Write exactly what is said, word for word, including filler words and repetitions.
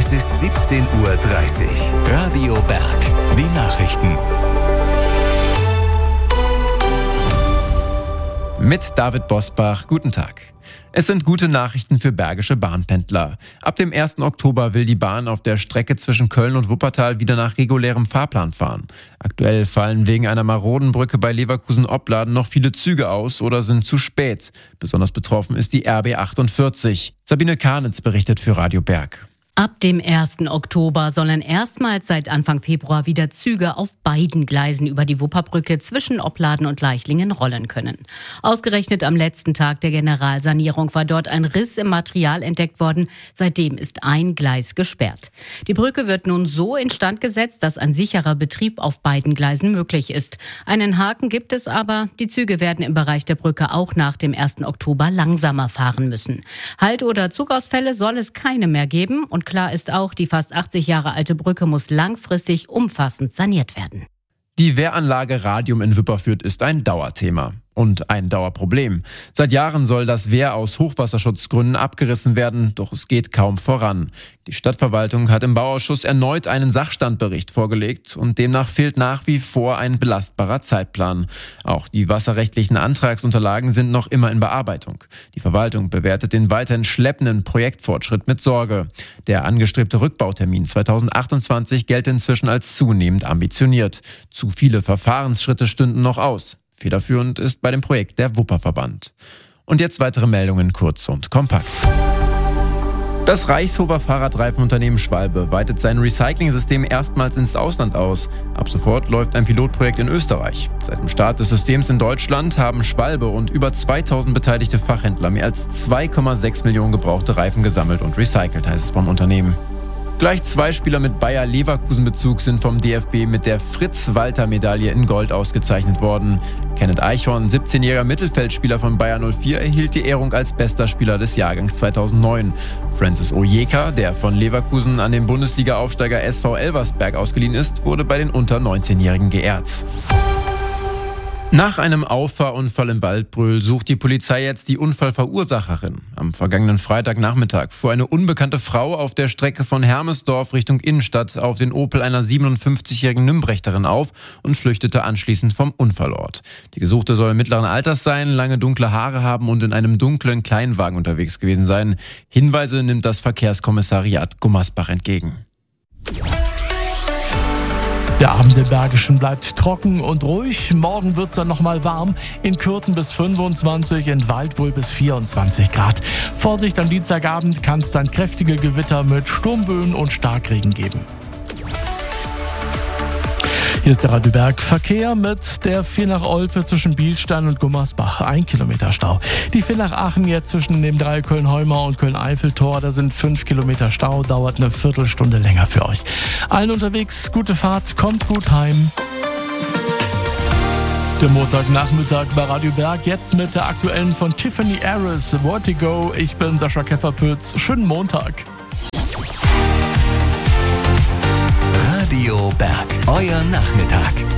Es ist siebzehn Uhr dreißig. Radio Berg. Die Nachrichten. Mit David Bosbach, guten Tag. Es sind gute Nachrichten für bergische Bahnpendler. Ab dem ersten Oktober will die Bahn auf der Strecke zwischen Köln und Wuppertal wieder nach regulärem Fahrplan fahren. Aktuell fallen wegen einer maroden Brücke bei Leverkusen-Opladen noch viele Züge aus oder sind zu spät. Besonders betroffen ist die R B achtundvierzig. Sabine Karnitz berichtet für Radio Berg. Ab dem ersten Oktober sollen erstmals seit Anfang Februar wieder Züge auf beiden Gleisen über die Wupperbrücke zwischen Opladen und Leichlingen rollen können. Ausgerechnet am letzten Tag der Generalsanierung war dort ein Riss im Material entdeckt worden. Seitdem ist ein Gleis gesperrt. Die Brücke wird nun so instand gesetzt, dass ein sicherer Betrieb auf beiden Gleisen möglich ist. Einen Haken gibt es aber. Die Züge werden im Bereich der Brücke auch nach dem ersten Oktober langsamer fahren müssen. Halt- oder Zugausfälle soll es keine mehr geben. Und klar ist auch, die fast achtzig Jahre alte Brücke muss langfristig umfassend saniert werden. Die Wehranlage Radium in Wipperfürth ist ein Dauerthema. Und ein Dauerproblem. Seit Jahren soll das Wehr aus Hochwasserschutzgründen abgerissen werden, doch es geht kaum voran. Die Stadtverwaltung hat im Bauausschuss erneut einen Sachstandbericht vorgelegt und demnach fehlt nach wie vor ein belastbarer Zeitplan. Auch die wasserrechtlichen Antragsunterlagen sind noch immer in Bearbeitung. Die Verwaltung bewertet den weiterhin schleppenden Projektfortschritt mit Sorge. Der angestrebte Rückbautermin zweitausendachtundzwanzig gelte inzwischen als zunehmend ambitioniert. Zu viele Verfahrensschritte stünden noch aus. Federführend ist bei dem Projekt der Wupperverband. Und jetzt weitere Meldungen kurz und kompakt. Das Reichshofer Fahrradreifenunternehmen Schwalbe weitet sein Recycling-System erstmals ins Ausland aus. Ab sofort läuft ein Pilotprojekt in Österreich. Seit dem Start des Systems in Deutschland haben Schwalbe und über zweitausend beteiligte Fachhändler mehr als zwei Komma sechs Millionen gebrauchte Reifen gesammelt und recycelt, heißt es vom Unternehmen. Gleich zwei Spieler mit Bayer-Leverkusen-Bezug sind vom D F B mit der Fritz-Walter-Medaille in Gold ausgezeichnet worden. Kenneth Eichhorn, siebzehnjähriger Mittelfeldspieler von Bayer null vier, erhielt die Ehrung als bester Spieler des Jahrgangs zweitausendneun. Francis Ojeka, der von Leverkusen an den Bundesliga-Aufsteiger S V Elversberg ausgeliehen ist, wurde bei den unter neunzehnjährigen geehrt. Nach einem Auffahrunfall in Waldbröl sucht die Polizei jetzt die Unfallverursacherin. Am vergangenen Freitagnachmittag fuhr eine unbekannte Frau auf der Strecke von Hermesdorf Richtung Innenstadt auf den Opel einer siebenundfünfzigjährigen Nümbrechterin auf und flüchtete anschließend vom Unfallort. Die Gesuchte soll mittleren Alters sein, lange dunkle Haare haben und in einem dunklen Kleinwagen unterwegs gewesen sein. Hinweise nimmt das Verkehrskommissariat Gummersbach entgegen. Der Abend im Bergischen bleibt trocken und ruhig. Morgen wird es dann nochmal warm. In Kürten bis fünfundzwanzig, in Waldbröl bis vierundzwanzig Grad. Vorsicht, am Dienstagabend kann es dann kräftige Gewitter mit Sturmböen und Starkregen geben. Hier ist der Radio Berg Verkehr mit der Villach-Olpe zwischen Bielstein und Gummersbach. Ein Kilometer Stau. Die Villach-Aachen jetzt zwischen dem Dreieck Köln-Heumau und Köln-Eifel-Tor. Da sind fünf Kilometer Stau. Dauert eine Viertelstunde länger für euch. Allen unterwegs, gute Fahrt. Kommt gut heim. Der Montagnachmittag bei Radio Berg. Jetzt mit der aktuellen von Tiffany Harris, Vertigo. Ich bin Sascha Kefferpütz. Schönen Montag. Radio Berg. Euer Nachmittag.